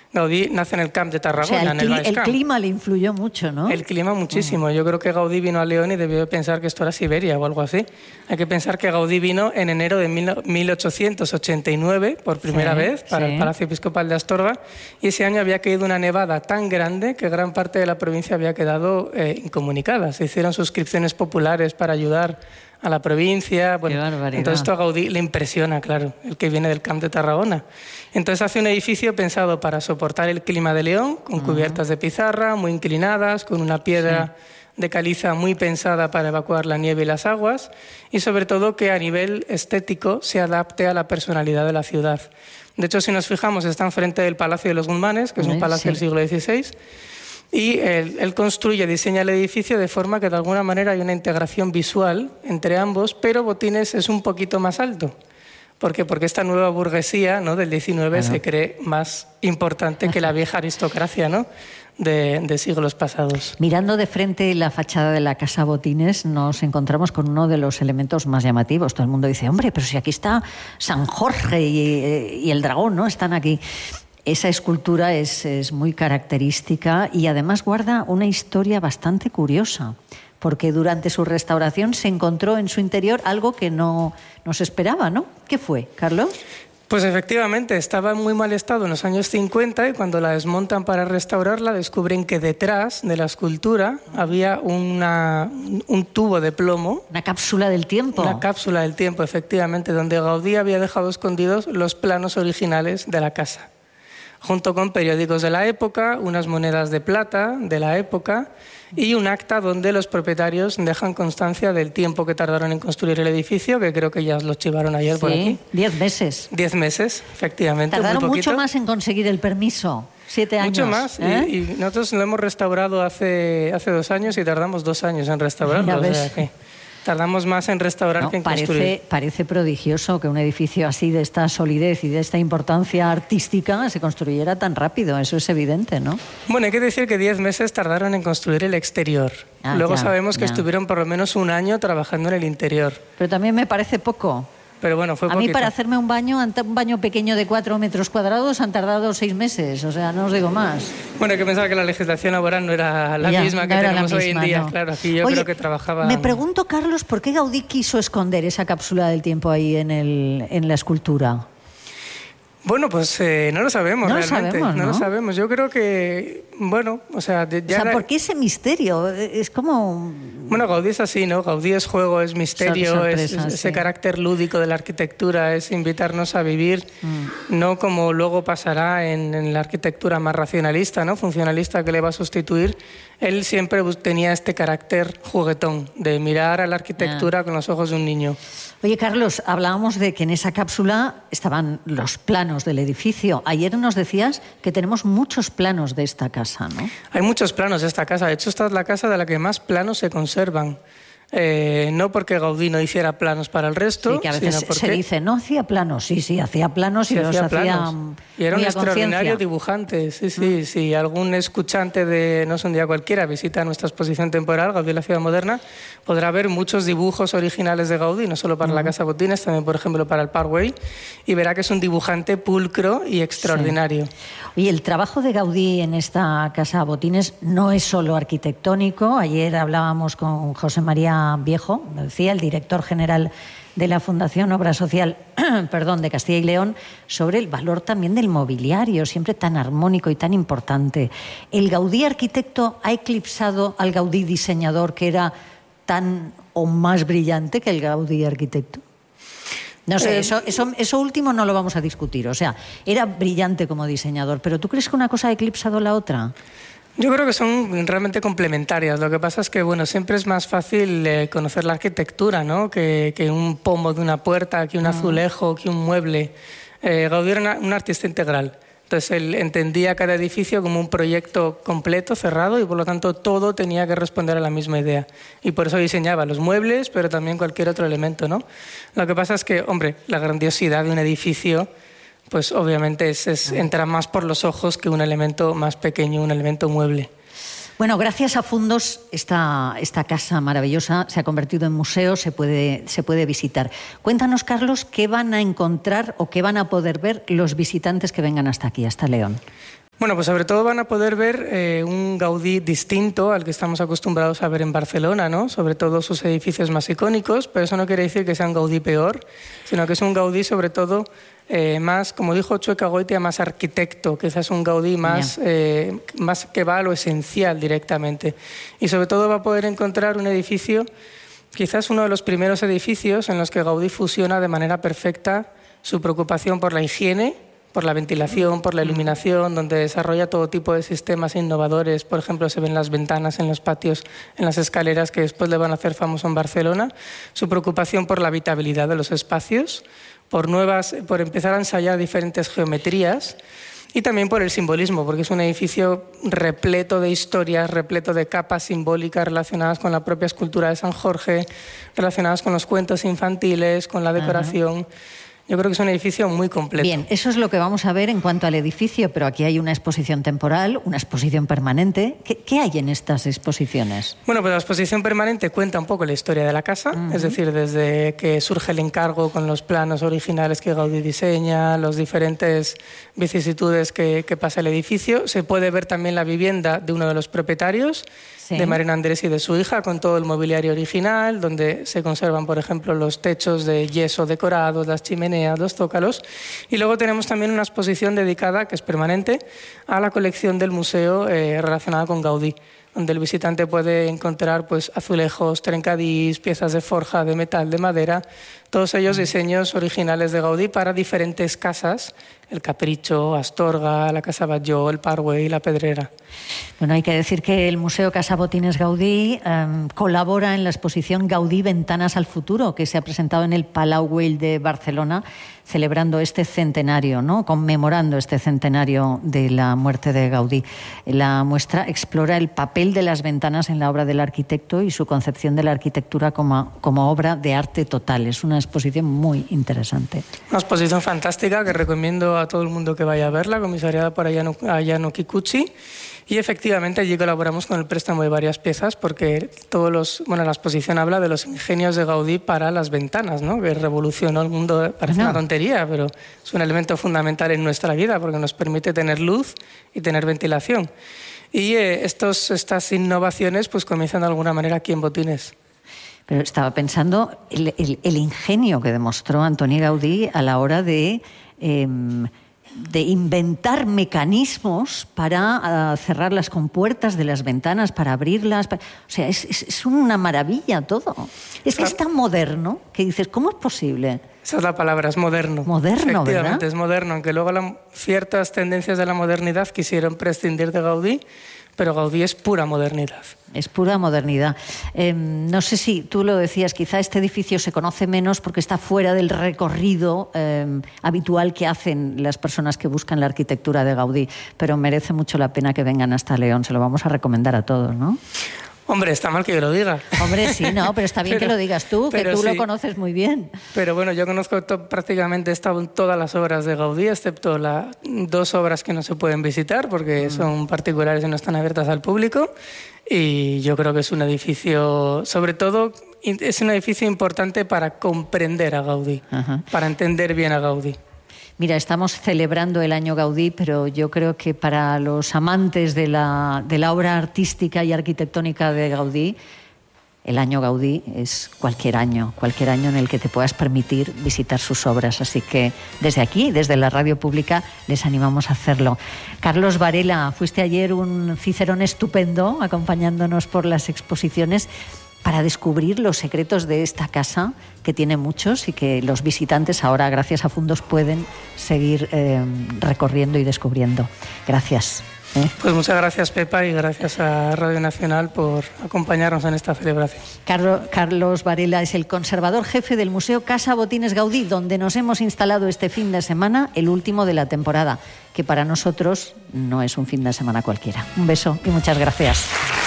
Gaudí nace en el Camp de Tarragona, o sea, en el Baix el Camp. clima le influyó mucho, ¿no? El clima muchísimo. Yo creo que Gaudí vino a León y debió pensar que esto era Siberia o algo así. Hay que pensar que Gaudí vino en enero de 1889 por primera vez para el Palacio Episcopal de Astorga, y ese año había caído una nevada tan grande que gran parte de la provincia había quedado incomunicada. Se hicieron suscripciones populares para ayudar a la provincia. Bueno, entonces esto a Gaudí le impresiona, claro, el que viene del Camp de Tarragona. Entonces hace un edificio pensado para soportar el clima de León, con cubiertas de pizarra muy inclinadas, con una piedra de caliza muy pensada para evacuar la nieve y las aguas, y sobre todo que a nivel estético se adapte a la personalidad de la ciudad. De hecho, si nos fijamos, está enfrente del Palacio de los Guzmanes, que es un palacio del siglo XVI, y él construye, diseña el edificio de forma que de alguna manera hay una integración visual entre ambos, pero Botines es un poquito más alto. ¿Por qué? Porque esta nueva burguesía, ¿no?, del XIX se cree más importante que la vieja aristocracia, ¿no?, de siglos pasados. Mirando de frente la fachada de la Casa Botines, nos encontramos con uno de los elementos más llamativos. Todo el mundo dice, hombre, pero si aquí está San Jorge y el dragón, ¿no?, están aquí. Esa escultura es muy característica y además guarda una historia bastante curiosa, porque durante su restauración se encontró en su interior algo que no se esperaba, ¿no? ¿Qué fue, Carlos? Pues efectivamente, estaba en muy mal estado en los años 50 y cuando la desmontan para restaurarla descubren que detrás de la escultura había un tubo de plomo. Una cápsula del tiempo. Una cápsula del tiempo, efectivamente, donde Gaudí había dejado escondidos los planos originales de la casa, junto con periódicos de la época, unas monedas de plata de la época y un acta donde los propietarios dejan constancia del tiempo que tardaron en construir el edificio, que creo que ya os lo chivaron ayer por aquí. 10 meses. 10 meses, efectivamente. Tardaron muy mucho más en conseguir el permiso. 7 años. Mucho más. Y nosotros lo hemos restaurado hace 2 años y tardamos 2 años en restaurarlo. Ya ves. O sea que tardamos más en restaurar que en construir. Parece prodigioso que un edificio así de esta solidez y de esta importancia artística se construyera tan rápido. Eso es evidente, ¿no? Bueno, hay que decir que 10 meses tardaron en construir el exterior. Luego sabemos que estuvieron por lo menos 1 año trabajando en el interior. Pero también me parece poco. Pero bueno, fue poquito. A mí para hacerme un baño pequeño de 4 metros cuadrados han tardado 6 meses, o sea, no os digo más. Bueno, hay que pensar que la legislación laboral no era la misma que tenemos hoy en día. No. Claro, aquí yo creo que trabajaba... Me pregunto, Carlos, ¿por qué Gaudí quiso esconder esa cápsula del tiempo ahí en la escultura? Bueno, pues no lo sabemos realmente. No lo sabemos. Yo creo que, bueno, o sea... ¿por qué ese misterio? Es como... Bueno, Gaudí es así, ¿no? Gaudí es juego, es misterio, sorpresa, ese carácter lúdico de la arquitectura, es invitarnos a vivir, no como luego pasará en la arquitectura más racionalista, ¿no?, funcionalista, que le va a sustituir. Él siempre tenía este carácter juguetón, de mirar a la arquitectura con los ojos de un niño. Oye, Carlos, hablábamos de que en esa cápsula estaban los planos del edificio. Ayer nos decías que tenemos muchos planos de esta casa, ¿no? Hay muchos planos de esta casa. De hecho, esta es la casa de la que más planos se conservan. No porque Gaudí no hiciera planos para el resto, sí, que a veces se dice, no hacía planos. Sí, hacía planos y los hacía y era un extraordinario conciencia. Dibujante. Sí. Algún escuchante de No es un día cualquiera visita nuestra exposición temporal, Gaudí y la ciudad moderna, podrá ver muchos dibujos originales de Gaudí, no solo para la Casa Botines, también, por ejemplo, para el Parkway, y verá que es un dibujante pulcro y extraordinario. Sí. Y el trabajo de Gaudí en esta Casa Botines no es solo arquitectónico. Ayer hablábamos con José María Viejo, lo decía, el director general de la Fundación Obra Social de Castilla y León, sobre el valor también del mobiliario, siempre tan armónico y tan importante. ¿El Gaudí arquitecto ha eclipsado al Gaudí diseñador, que era tan o más brillante que el Gaudí arquitecto? No sé, eso último no lo vamos a discutir. O sea, era brillante como diseñador, pero ¿tú crees que una cosa ha eclipsado la otra? Yo creo que son realmente complementarias. Lo que pasa es que, bueno, siempre es más fácil conocer la arquitectura, ¿no?, que un pomo de una puerta, que un azulejo, que un mueble. Gaudí era un artista integral. Entonces él entendía cada edificio como un proyecto completo, cerrado, y por lo tanto todo tenía que responder a la misma idea. Y por eso diseñaba los muebles, pero también cualquier otro elemento, ¿no? Lo que pasa es que, hombre, la grandiosidad de un edificio, pues obviamente entra más por los ojos que un elemento más pequeño, un elemento mueble. Bueno, gracias a Fundos, esta casa maravillosa se ha convertido en museo, se puede visitar. Cuéntanos, Carlos, ¿qué van a encontrar o qué van a poder ver los visitantes que vengan hasta aquí, hasta León? Bueno, pues sobre todo van a poder ver un Gaudí distinto al que estamos acostumbrados a ver en Barcelona, ¿no? Sobre todo sus edificios más icónicos, pero eso no quiere decir que sea un Gaudí peor, sino que es un Gaudí sobre todo más, como dijo Chueca Goitia, más arquitecto, quizás un Gaudí más que va a lo esencial directamente. Y sobre todo va a poder encontrar un edificio, quizás uno de los primeros edificios en los que Gaudí fusiona de manera perfecta su preocupación por la higiene, por la ventilación, por la iluminación, donde desarrolla todo tipo de sistemas innovadores. Por ejemplo, se ven las ventanas en los patios, en las escaleras, que después le van a hacer famoso en Barcelona. Su preocupación por la habitabilidad de los espacios, por empezar a ensayar diferentes geometrías, y también por el simbolismo, porque es un edificio repleto de historias, repleto de capas simbólicas relacionadas con la propia escultura de San Jorge, relacionadas con los cuentos infantiles, con la decoración. Yo creo que es un edificio muy completo. Bien, eso es lo que vamos a ver en cuanto al edificio, pero aquí hay una exposición temporal, una exposición permanente. ¿Qué hay en estas exposiciones? Bueno, pues la exposición permanente cuenta un poco la historia de la casa, es decir, desde que surge el encargo con los planos originales que Gaudí diseña, las diferentes vicisitudes que pasa el edificio. Se puede ver también la vivienda de uno de los propietarios, de Mariano Andrés y de su hija, con todo el mobiliario original, donde se conservan, por ejemplo, los techos de yeso decorados, las chimeneas, los zócalos. Y luego tenemos también una exposición dedicada, que es permanente, a la colección del museo relacionada con Gaudí, donde el visitante puede encontrar pues, azulejos, trencadís, piezas de forja, de metal, de madera, todos ellos diseños originales de Gaudí para diferentes casas, el Capricho, Astorga, la Casa Batlló, el Parway y la Pedrera. Bueno, hay que decir que el Museo Casa Botines Gaudí colabora en la exposición Gaudí Ventanas al Futuro, que se ha presentado en el Palau Güell de Barcelona, celebrando este centenario, ¿no? Conmemorando este centenario de la muerte de Gaudí. La muestra explora el papel de las ventanas en la obra del arquitecto y su concepción de la arquitectura como obra de arte total. Es una exposición muy interesante. Una exposición fantástica que recomiendo a todo el mundo que vaya a verla, comisariada por Ayano Kikuchi. Y efectivamente allí colaboramos con el préstamo de varias piezas porque la exposición habla de los ingenios de Gaudí para las ventanas, ¿no? Que revolucionó el mundo. Parece una tontería, pero es un elemento fundamental en nuestra vida porque nos permite tener luz y tener ventilación. Y estas innovaciones pues comienzan de alguna manera aquí en Botines. Pero estaba pensando el ingenio que demostró Antoni Gaudí a la hora de inventar mecanismos para cerrar las compuertas de las ventanas, para abrirlas. O sea, es una maravilla todo. Es que es tan moderno que dices, ¿cómo es posible? Esa es la palabra, es moderno. Moderno, efectivamente, ¿verdad? Es moderno, aunque luego ciertas tendencias de la modernidad quisieron prescindir de Gaudí, pero Gaudí es pura modernidad. Es pura modernidad. No sé si tú lo decías, quizá este edificio se conoce menos porque está fuera del recorrido habitual que hacen las personas que buscan la arquitectura de Gaudí, pero merece mucho la pena que vengan hasta León. Se lo vamos a recomendar a todos, ¿no? Hombre, está mal que yo lo diga. Hombre, sí, no, pero está bien que lo digas tú, que tú lo conoces muy bien. Pero bueno, yo conozco prácticamente todas las obras de Gaudí, excepto las 2 obras que no se pueden visitar porque son particulares y no están abiertas al público. Y yo creo que es un edificio, sobre todo, es un edificio importante para comprender a Gaudí, para entender bien a Gaudí. Mira, estamos celebrando el año Gaudí, pero yo creo que para los amantes de la obra artística y arquitectónica de Gaudí, el año Gaudí es cualquier año en el que te puedas permitir visitar sus obras. Así que desde aquí, desde la radio pública, les animamos a hacerlo. Carlos Varela, fuiste ayer un cicerón estupendo acompañándonos por las exposiciones para descubrir los secretos de esta casa, que tiene muchos y que los visitantes ahora, gracias a Fundos, pueden seguir recorriendo y descubriendo. Gracias. Pues muchas gracias, Pepa, y gracias a Radio Nacional por acompañarnos en esta celebración. Carlos Varela es el conservador jefe del Museo Casa Botines Gaudí, donde nos hemos instalado este fin de semana, el último de la temporada, que para nosotros no es un fin de semana cualquiera. Un beso y muchas gracias.